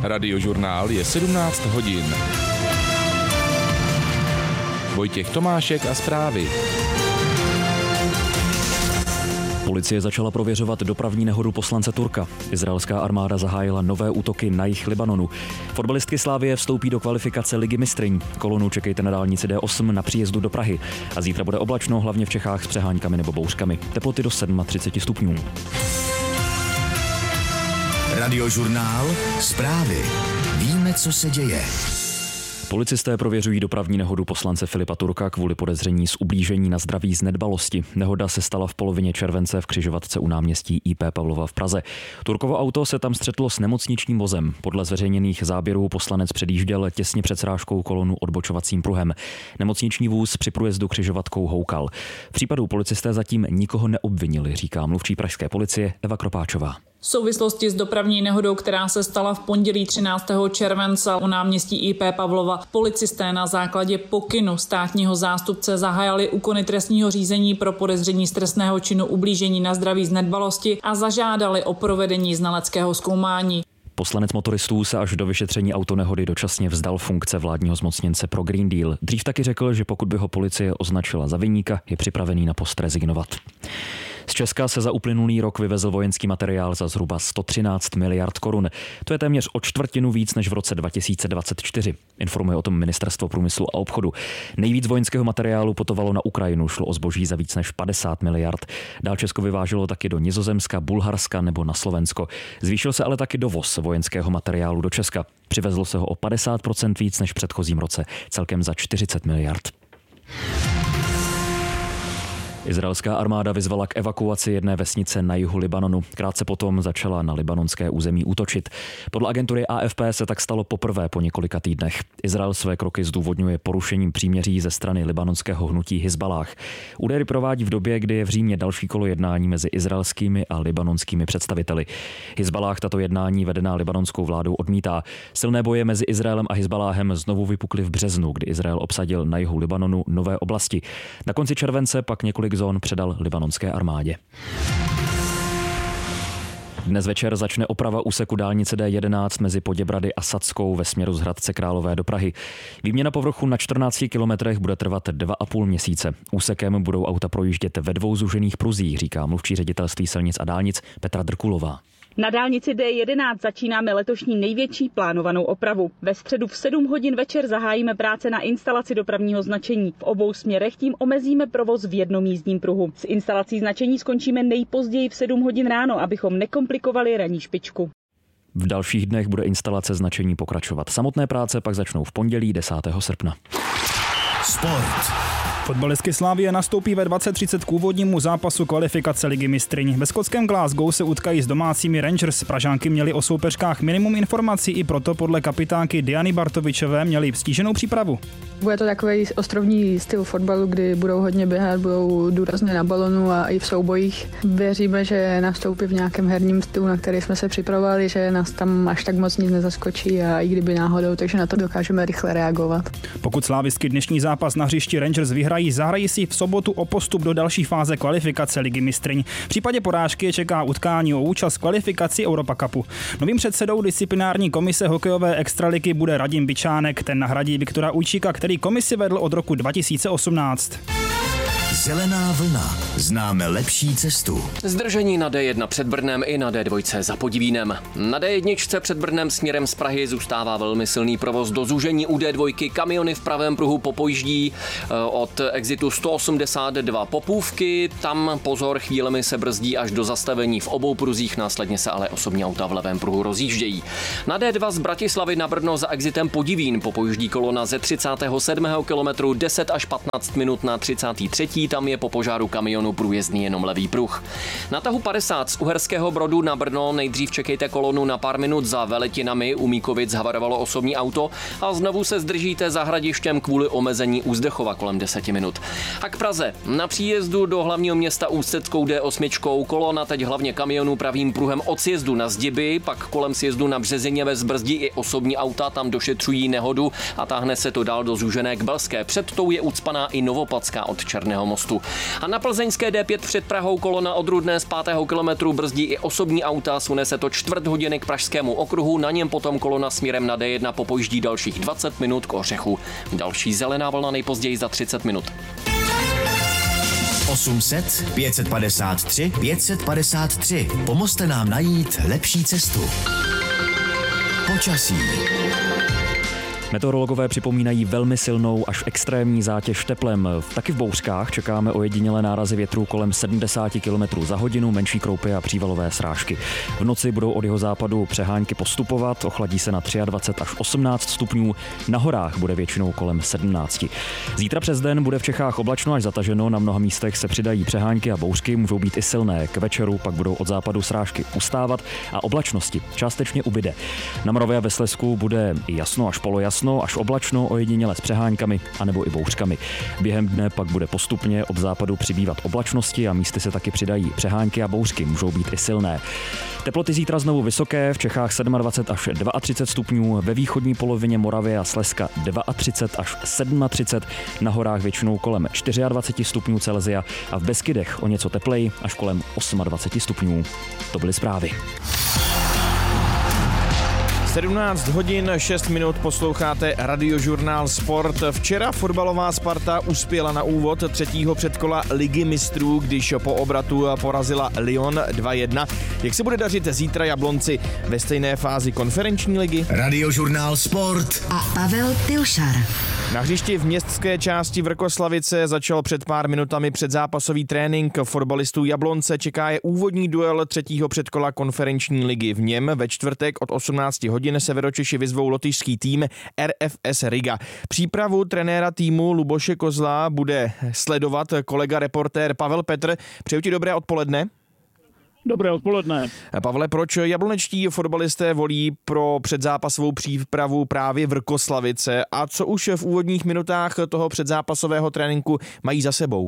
Radiožurnál je 17 hodin. Vojtěch Tomášek a zprávy. Policie začala prověřovat dopravní nehodu poslance Turka. Izraelská armáda zahájila nové útoky na jih Libanonu. Fotbalistky Slavie vstoupí do kvalifikace Ligy mistryň. Kolonu čekejte na dálnici D8 na příjezdu do Prahy. A zítra bude oblačno, hlavně v Čechách s přeháňkami nebo bouřkami. Teploty do 37 stupňů. Radiožurnál, zprávy. Víme, co se děje. Policisté prověřují dopravní nehodu poslance Filipa Turka kvůli podezření z ublížení na zdraví z nedbalosti. Nehoda se stala v polovině července v křižovatce u náměstí IP Pavlova v Praze. Turkovo auto se tam střetlo s nemocničním vozem. Podle zveřejněných záběrů poslanec předjížděl těsně před srážkou kolonu odbočovacím pruhem. Nemocniční vůz při průjezdu křižovatkou houkal. V případu policisté zatím nikoho neobvinili, říká mluvčí pražské policie Eva Kropáčová. V souvislosti s dopravní nehodou, která se stala v pondělí 13. července u náměstí IP Pavlova, policisté na základě pokynu státního zástupce zahájili úkony trestního řízení pro podezření z trestného činu ublížení na zdraví z nedbalosti a zažádali o provedení znaleckého zkoumání. Poslanec motoristů se až do vyšetření autonehody dočasně vzdal funkce vládního zmocněnce pro Green Deal. Dřív taky řekl, že pokud by ho policie označila za viníka, je připravený na post rezignovat. Z Česka se za uplynulý rok vyvezl vojenský materiál za zhruba 113 miliard korun. To je téměř o čtvrtinu víc než v roce 2024. Informuje o tom Ministerstvo průmyslu a obchodu. Nejvíc vojenského materiálu putovalo na Ukrajinu, šlo o zboží za víc než 50 miliard. Dál Česko vyváželo taky do Nizozemska, Bulharska nebo na Slovensko. Zvýšil se ale taky dovoz vojenského materiálu do Česka. Přivezlo se ho o 50% víc než v předchozím roce, celkem za 40 miliard. Izraelská armáda vyzvala k evakuaci jedné vesnice na jihu Libanonu. Krátce potom začala na libanonské území útočit. Podle agentury AFP se tak stalo poprvé po několika týdnech. Izrael své kroky zdůvodňuje porušením příměří ze strany libanonského hnutí Hizballáh. Údery provádí v době, kdy je v Římě další kolo jednání mezi izraelskými a libanonskými představiteli. Hizballáh tato jednání vedená libanonskou vládou odmítá. Silné boje mezi Izraelem a Hizballáhem znovu vypukly v březnu, kdy Izrael obsadil na jihu Libanonu nové oblasti. Na konci července pak několik zón předal libanonské armádě. Dnes večer začne oprava úseku dálnice D11 mezi Poděbrady a Sadskou ve směru z Hradce Králové do Prahy. Výměna povrchu na 14 kilometrech bude trvat 2,5 měsíce. Úsekem budou auta projíždět ve dvou zúžených pruzích, říká mluvčí ředitelství silnic a dálnic Petra Drkulová. Na dálnici D11 začínáme letošní největší plánovanou opravu. Ve středu v 7 hodin večer zahájíme práce na instalaci dopravního značení. V obou směrech tím omezíme provoz v jednom jízdním pruhu. S instalací značení skončíme nejpozději v 7 hodin ráno, abychom nekomplikovali ranní špičku. V dalších dnech bude instalace značení pokračovat. Samotné práce pak začnou v pondělí 10. srpna. Sport. Fotbalistky Slavie nastoupí ve 20:30 k úvodnímu zápasu kvalifikace Ligy mistryň. Ve skotském Glasgow se utkají s domácími Rangers. Pražánky měly o soupeřkách minimum informací, i proto podle kapitánky Diany Bartovičové měly stíženou přípravu. Bude to takový ostrovní styl fotbalu, kdy budou hodně běhat, budou důrazně na balonu a i v soubojích. Věříme, že nastoupí v nějakém herním stylu, na který jsme se připravovali, že nás tam až tak moc nic nezaskočí a i kdyby náhodou, takže na to dokážeme rychle reagovat. Pokud slávistky dnešní zápas na hřišti Rangers vyhrají, zahrají si v sobotu o postup do další fáze kvalifikace Ligy mistryň. V případě porážky je čeká utkání o účast v kvalifikaci Europa Cupu. Novým předsedou disciplinární komise hokejové extraligy bude Radim Bičánek, ten nahradí Viktora Ujčíka, který komisi vedl od roku 2018. Zelená vlna. Známe lepší cestu. Zdržení na D1 před Brnem i na D2 za Podivínem. Na D1 před Brnem směrem z Prahy zůstává velmi silný provoz do zúžení u D2. Kamiony v pravém pruhu popojíždí od exitu 182 Popůvky. Tam pozor, chvílemi se brzdí až do zastavení v obou pruzích, následně se ale osobní auta v levém pruhu rozjíždějí. Na D2 z Bratislavy na Brno za exitem Podivín popojíždí kolona ze 37. kilometru 10 až 15 minut na 33. Tam je po požáru kamionu průjezdný jenom levý pruh. Na tahu 50 z Uherského Brodu na Brno nejdřív čekejte kolonu na pár minut za Veletinami. U Míkovic havarovalo osobní auto a znovu se zdržíte za Hradištěm kvůli omezení u Zdechova kolem 10 minut. A k Praze. Na příjezdu do hlavního města Ústeckou D8 kolona teď hlavně kamionů pravým pruhem od sjezdu na Zdiby, pak kolem sjezdu na Březině ve zbrzdí i osobní auta, tam došetřují nehodu a táhne se to dál do zúžené k Belské. Před tou je ucpaná i Novopadská od Černého mostu. mostu. A na plzeňské D5 před Prahou kolona od Rudné z 5. kilometru brzdí i osobní auta, sune se to čtvrt hodiny k Pražskému okruhu, na něm potom kolona směrem na D1 popojíždí dalších 20 minut k Ořechu. Další zelená vlna nejpozději za 30 minut. 800 553 553. Pomozte nám najít lepší cestu. Počasí. Meteorologové připomínají velmi silnou až extrémní zátěž teplem. Taky v bouřkách čekáme ojedinělé nárazy větru kolem 70 km za hodinu, menší kroupy a přívalové srážky. V noci budou od jihozápadu přehánky postupovat, ochladí se na 23 až 18 stupňů, na horách bude většinou kolem 17. Zítra přes den bude v Čechách oblačno až zataženo, na mnoha místech se přidají přehánky a bouřky, můžou být i silné. K večeru pak budou od západu srážky ustávat a oblačnosti částečně ubyde. Na Moravě a ve Slezsku bude jasno až polojasno, až oblačno, ojediněle s přeháňkami anebo i bouřkami. Během dne pak bude postupně od západu přibývat oblačnosti a místy se taky přidají přehánky a bouřky, můžou být i silné. Teploty zítra znovu vysoké, v Čechách 27 až 32 stupňů, ve východní polovině Moravy a Slezska 32 až 37, na horách většinou kolem 24 stupňů Celsia a v Beskydech o něco tepleji až kolem 28 stupňů. To byly zprávy. 17 hodin 6 minut posloucháte Radiožurnál Sport. Včera fotbalová Sparta uspěla na úvod třetího předkola Ligy mistrů, když po obratu porazila Lyon 2-1. Jak se bude dařit zítra Jablonci ve stejné fázi konferenční ligy? Radiožurnál Sport a Pavel Pilšar. Na hřišti v městské části Vrkoslavice začal před pár minutami předzápasový trénink fotbalistů Jablonce. Čeká je úvodní duel třetího předkola konferenční ligy. V něm ve čtvrtek od 18 hodin Severočeši vyzvou lotyšský tým RFS Riga. Přípravu trenéra týmu Luboše Kozla bude sledovat kolega reportér Pavel Petr. Přeju ti dobré odpoledne. Dobré odpoledne. Pavle, proč jablonečtí fotbalisté volí pro předzápasovou přípravu právě Vrkoslavice a co už v úvodních minutách toho předzápasového tréninku mají za sebou?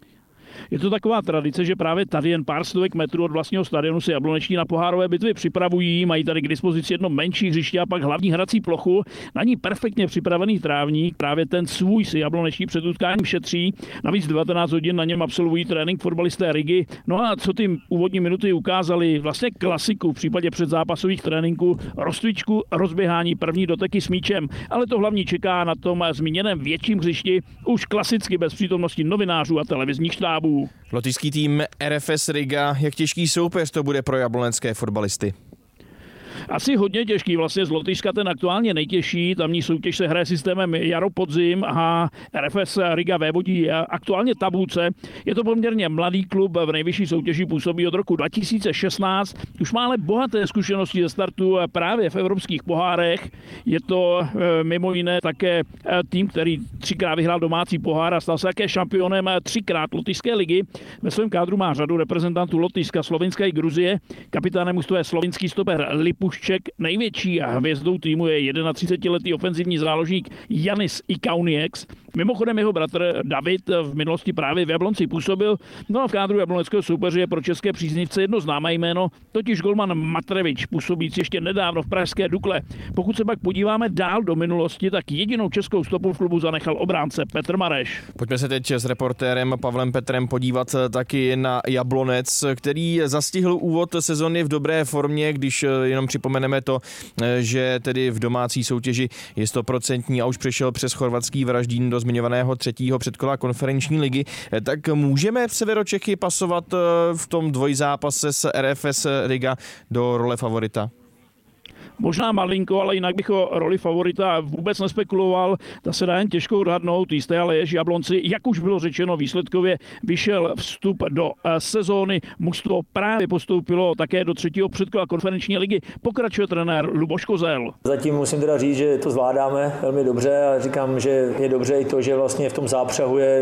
Je to taková tradice, že právě tady jen pár stovek metrů od vlastního stadionu se jablonečtí na pohárové bitvy připravují, mají tady k dispozici jedno menší hřiště a pak hlavní hrací plochu, na ní perfektně připravený trávník, právě ten svůj si jablonečtí před utkáním šetří, navíc 19 hodin na něm absolvují trénink fotbalisté Rigy. No a co ty úvodní minuty ukázali, vlastně klasiku v případě předzápasových tréninků, rozcvičku, rozběhání, první doteky s míčem, ale to hlavní čeká na tom zmíněném větším hřišti, už klasicky bez přítomnosti novinářů a televizních štábů. Lotyšský tým RFS Riga, jak těžký soupeř to bude pro jablonecké fotbalisty? Asi hodně těžký, vlastně z Lotyšska ten aktuálně nejtěžší, tamní soutěž se hraje systémem jaro-podzim a RFS Riga vévodí aktuálně tabulce. Je to poměrně mladý klub, v nejvyšší soutěži působí od roku 2016, už má ale bohaté zkušenosti ze startu právě v evropských pohárech. Je to mimo jiné také tým, který 3krát vyhrál domácí pohár a stal se také šampionem 3krát lotyšské ligy. Ve svém kádru má řadu reprezentantů Lotyšska, Slovinska i Gruzie. Kapitánem mužstva je slovinský stoper Lipušček, největší hvězdou týmu je 31letý ofenzivní záložník Janis Ikaunieks. Mimochodem jeho bratr David v minulosti právě v Jablonci působil, no a v kádru jabloneckého soupeře je pro české příznivce jedno známé jméno, totiž golman Matrevič, působící ještě nedávno v pražské Dukle. Pokud se pak podíváme dál do minulosti, tak jedinou českou stopu v klubu zanechal obránce Petr Mareš. Pojďme se teď s reportérem Pavlem Petrem podívat taky na Jablonec, který zastihl úvod sezony v dobré formě, když jenom připomeneme to, že tedy v domácí soutěži je 100% a už přišel přes chorvatský Varaždín do zmiňovaného třetího předkola konferenční ligy. Tak můžeme Severočechy pasovat v tom dvojzápase s RFS Riga do role favorita? Možná malinko, ale jinak bych o roli favorita vůbec nespekuloval. Ta se dá jen těžko odhadnout. Jisté ale je, že Jablonci, jak už bylo řečeno, výsledkově vyšel vstup do sezóny. Mužstvo právě postoupilo také do třetího předkola konferenční ligy. Pokračuje trenér Luboš Kozel. Zatím musím teda říct, že to zvládáme velmi dobře a říkám, že je dobře i to, že vlastně v tom zápřehu je